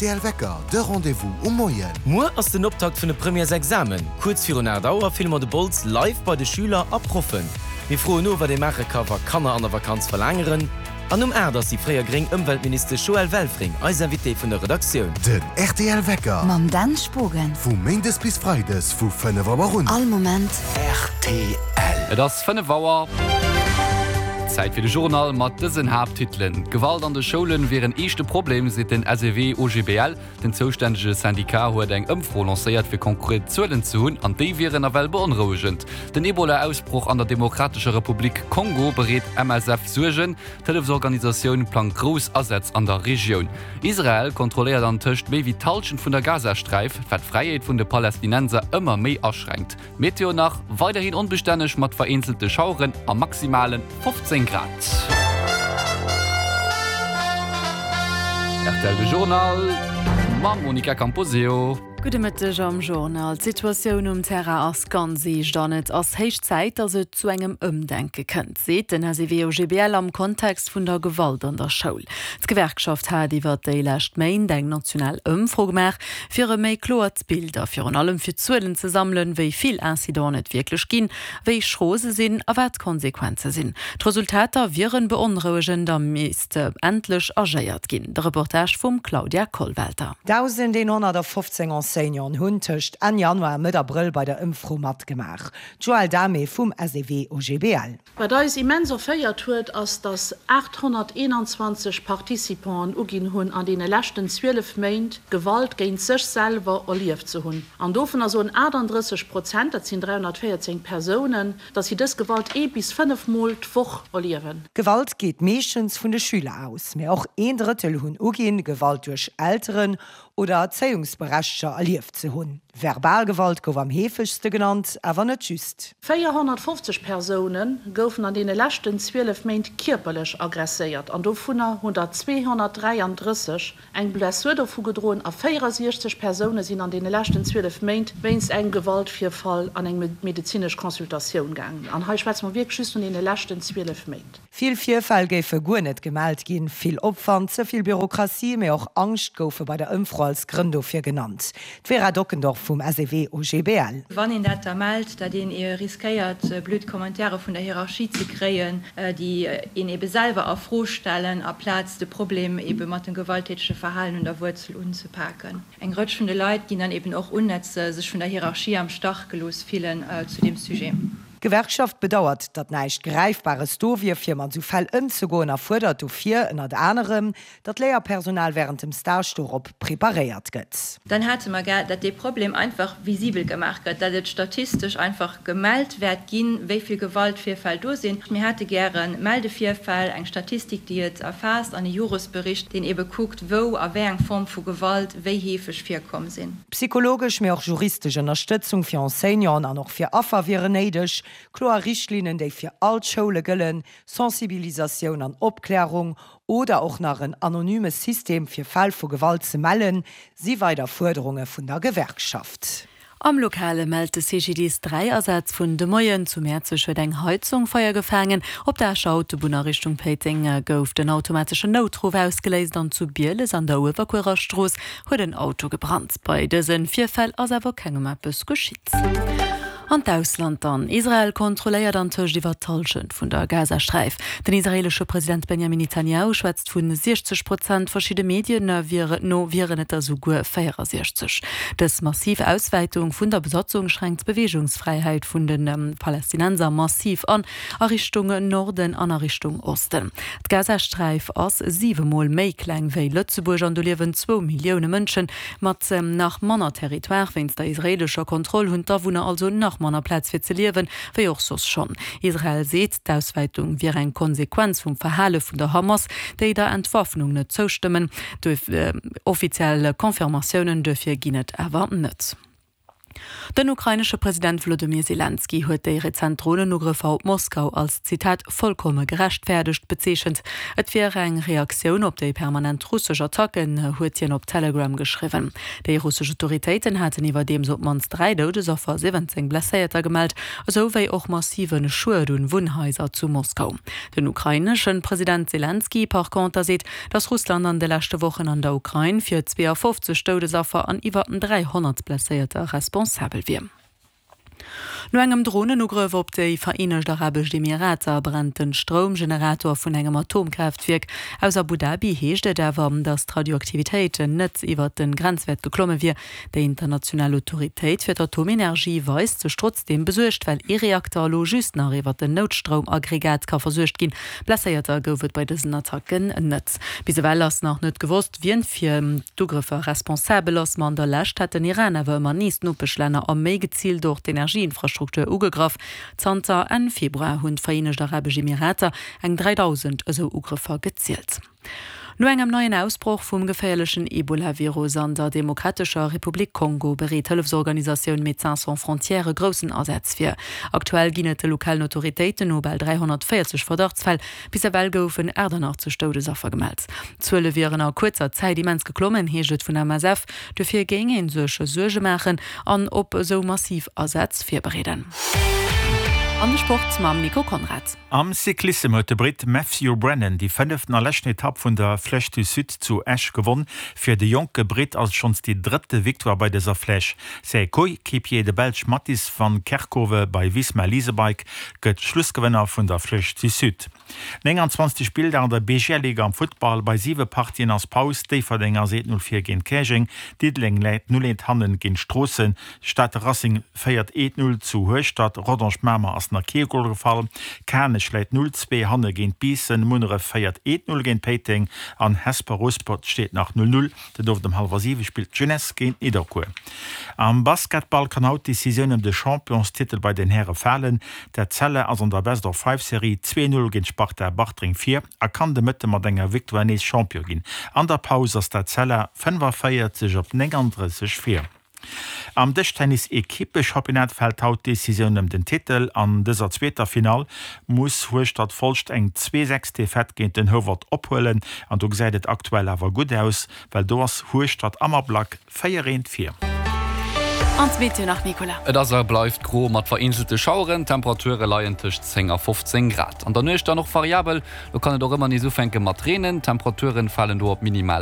RTL Wecker, de Rendezvous Moien. Moi ass den Optakt vun de Premiers Examen. Kurz vir un Dauer filmer de Bolz live bei de Schüler abproffen. Wir froen no, wat de Merrecover kannner an der Vakanz verlängeren. An Äders die freier Gring Umweltminister Joël Welfring als Invité vun der Redaktion. Den RTL Wecker. Mam Dan Spogen. Vu Mendes bis Freides vu 5 rund. All Moment. RTL. Das 5 Wauer. Zeit für de Journal mat diesen Haupttiteln. Gewalt an de Schulen wären echte Problem se den SEW OGBL, den zuständige Syndikat huet eng Impfro lanciert fir konkret Zölen zu hunn, an déi wären well beunruhigend. Den Ebola-Ausbruch an der Demokratische Republik Kongo berät MSF Surgen, Televisorganisation plan Gros Ersatz an der Region. Israel kontrolliert an Tischcht méi wie Talschen vun der Gazastreif, wat Freiheit vun de Palästinenser immer méi erschränkt. Meteo nach weiterhin unbeständig mat vereinzelte Schauren am maximalen 15 Grad. RTL Journal, Monika Camposeo. Gute Mittag am Journal. Die Situation Terra ass ganz seich da net ass heich Zeit, dass se zu engem Umdenke könnt. Seht den SEW OGBL am Kontext vun der Gewalt an der Schule. Die Gewerkschaft hat iwwer déi lächt Main eng national Umfrogmerk fir e méi klort Bilder fir an allem fir Zuelen ze sammeln, wéi viel Incident net wirklich ginn, wéi Schrose sinn, a wat Konsequenze sinn. D'Resultater viren beunruhigend am meiste endlech agéiert ginn. De Reportage vum Claudia Kollwälter. 1115 Senior huntecht an Januar mit April bei der Impfro mat gemach. Joël Dame vum SEW OGBL. Bei da is immenser feiert huet, ass das 821 Partizipanten ugin hunn an den lächten 12 Meint Gewalt géint sech selber erlieft zu hunn. An dofen so 38%, dat sind 314 Personen, dass sie des Gewalt bis 5 Mal d'Woch erliewen. Gewalt geht meschens vun de Schüler aus. Mehr auch 1/3 hunn ugin Gewalt durch Älteren oder Erziehungsberechter erlieft zu hunn. Verbalgewalt gouf am hefegste genannt, awer net just. 450 Personen goufen an de lächten 12 Meint kirpelech aggressiert, an do vunner 233 eng Blessur vu gedroen a 64 Personen sinn an de lächten 12 Meint wennst eng Gewaltfirfall an eng medizinisch Konsultationun gang. An Heichschwz man wie schüssen de lächten 12 Meint. Viel Vierfall géiffe gu net gemalt gin, viel Opwand, zuviel Bürokratie, mé auch Angst goufe bei der Impfro als Gründo fir genannt. D'Vera Dockendorf vom SEW OGBL. Wann in dat meldt, dat den ihr riskiert blöd Kommentare von der Hierarchie zu kreen, die in eben selber auf frohstellen, a Platz de Problem eben mat den gewalttätische Verhalten und der Wurzel unzupacken. Eng rutschende Leute gehen dann eben auch unnetze sich von der Hierarchie am Stach gelos vielen zu dem Sujet. Gewerkschaft bedauert, dat neicht greifbares Dowie fir man zu fall ëmzugoen erfordert du 4 en at anderem, dat Lehrpersonal während dem Starstop prepariert gëtt. Dann hatte man gern, dat de Problem einfach visibel gemacht gëtt, dat et statistisch einfach gemeldt werd ginn, wieviel Gewaltvierfall do sind. Mir hatte gern Meldevierfall eng Statistik, die jetzt erfasst an den Jurusbericht, den eben guckt, wo a wer eng Form vu Gewalt wéi hefech firkom sinn. Psychologisch mir auch juristische Unterstützung fir Senioren an noch fir Affer wäre neidech, klare Richtlinien, die für Altschule gelten, Sensibilisation an Aufklärung oder auch nach ein anonymes System für Fall von Gewalt zu melden, sie weiter Forderungen von der Gewerkschaft. Am Lokale meldete CGDs 3 Ersatz vun de Moien zu Märzech huet eng Heizung feier gefangen, op der Autobunner Richtung Peting gouf den automatische Notruf ausgeleist an zu Bieles an der Uwerkurerstroos huet ein Auto gebrannt. Bei dësen 4 Fäll ass awer kegem Mappes geschitz. An d'Ausland an. Israel kontrolléiert an Tëch iwwer Talschen vun der Gazastreif. Den israelsche Präsident Benjamin Netanyahu schwätzt vun 60% verschiedene Medien viren net so gu 64. Das massive Ausweitung vun der Besatzung schränkt Bewegungsfreiheit vun den Palästinenser massiv an a Richtung Norden an a Richtung Osten. D' Gazastreif ass 7-mal méi kleng wéi Lützeburg an do liewen 2 Millioune Mënschen mat nach Manner Territoire wennns der israelscher Kontroll hunn da wunner also nach Manner Platz fir ze liewen, wéi och sos schon. Israel seet d'Ausweitung wie eng Konsequenz vum Verhale vun der Hamas, déi der Entwaffnung net zoustimmen, offizielle Konfirmatiounen dëfir ginnet erwarten net. Den ukrainische Präsident Volodymyr Zelensky huet de Zentrolenugriff auf Moskau als Zitat vollkommen gerechtfertigt bezeechent. Et wäre eng Reaktion op de permanent russische Attacken huet hien op Telegram geschrieben. De russische Autoritäten hatten iwwer dem so mans 3 Todesopfer 17 Blesséierter gemeldt, so wéi och massiven Schuhe und Wohnhäuser zu Moskau. Den ukrainischen Präsident Zelensky par contre seht, dass Russland an de letzte Wochen an der Ukraine fir 52 Todesopfer an iwwer 300 Blesséierter responsabel wie. No engem Drohnenugriff op déi Vereinigten Arabischen Emirate brennt den Stromgenerator vun engem Atomkraftwerk aus Abu Dhabi heeschte dawer, dass Radioaktivitéiten net iwwer den Grenzwert geklomme wie. De internationale Autoritéit fir d'Atomenergie weist ze trotzdem besuercht, weil e Reaktor lo just nach iwwer den Notstromaggregat ka versuercht gin. Blesséierter goufet bei diesen Attacken net. Bisewell ass nach net gewusst, wien fir d'Ugriffer responsabel ass man der Lächt hat den Iran awer man niest Nuppeschlenner am méi gezielt durch d'Energieinfrastruktur ugegraf. Zter en Februar hunn Vereinigte Arabische Emirate eng 3000 eso Ugriffer gezielt. No engem neuen Ausbruch vum gefährlichen Ebola-Virus an der Demokratischer Republik Kongo berät Hilfsorganisationun Médecins Sans Frontières großen Ersatz fir. Aktuell ginnet de lokalen Autoritäten nobel 340 Verdachtsfall, bis well goufen Äder nach zu Todesopfer gemeldt. Zuelle viren a kurzer Zeit immens geklommen heget vun MSF, de fir gegen en seche Surge machen an op so massiv Ersatz fir bereden. An Sport mam Nico Konrad. Am Cyklissem huet de Brit Matthew Brennan die 5. erlächten Etapp vun der Flèche du Sud zu Ash gewonnen, fir de Joke Brit als schons die 3. Viktoire bei dieser Flèche. Sei Koequipier de Belg Mattis van Kerkhove bei Wismar Leasebike gëtt Schlussgewinner vun der Flèche du Sud. 29 Spiel an der BG-Liga am Football bei 7 Partien als Paus, Deverdinger 04 gegen Käching, Diedling lädt 0 Hannen gegen Strossen, Stadt Racing feiert 0 zu Höchstadt, Rodange-Mermer als nach Kegol gefallen, Kerne schlägt 0-2 Hanne gegen Biesen, Munere feiert 0 gegen Peting, an Hesper-Rosport steht nach 0-0, der durft dem halber 7 spielt Jeunesse gegen Iderkur. Am Basketball kann auch die Saison de Championstitel bei den Herren fallen, der Zelle als an der Best of 5-Serie 2-0 gegen Sparta Bartring 4, kann de Mitte mat enger Victoire nees Champion gin. An der Pause ass der Zeller 5 feiert sech op 34. Am Dechtennis-Ekippe-Championat fällt haut Decision den Titel an dieser zweiter Final muss Hochstadt Volst eng 2-6 Fett gegen den Howard opholen an du seidet aktuell awer gut aus, weil du hast Hochstadt Ammerblack 4-4. Nach Nicola. Das bleibt gro mat vereinzelte Schauren, Temperature leiien tisch 10 auf 15 Grad. An der Nøcht noch variabel, du kann doch immer nie so fenke mat Tränen, Temperaturen fallen du op minimal